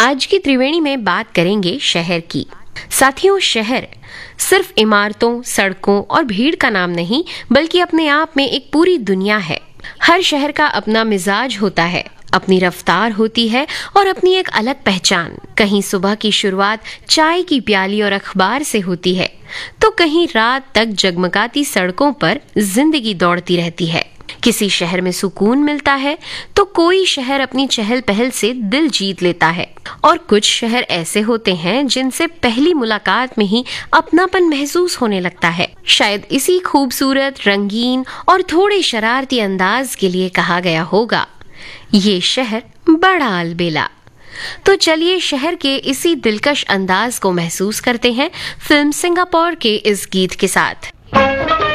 आज की त्रिवेणी में बात करेंगे शहर की। साथियों, शहर सिर्फ इमारतों, सड़कों और भीड़ का नाम नहीं, बल्कि अपने आप में एक पूरी दुनिया है। हर शहर का अपना मिजाज होता है, अपनी रफ्तार होती है और अपनी एक अलग पहचान। कहीं सुबह की शुरुआत चाय की प्याली और अखबार से होती है, तो कहीं रात तक जगमगाती सड़कों पर जिंदगी दौड़ती रहती है। किसी शहर में सुकून मिलता है तो कोई शहर अपनी चहल पहल से दिल जीत लेता है, और कुछ शहर ऐसे होते हैं जिनसे पहली मुलाकात में ही अपनापन महसूस होने लगता है। शायद इसी खूबसूरत, रंगीन और थोड़े शरारती अंदाज के लिए कहा गया होगा, ये शहर बड़ा अलबेला। तो चलिए शहर के इसी दिलकश अंदाज को महसूस करते हैं फिल्म सिंगापुर के इस गीत के साथ।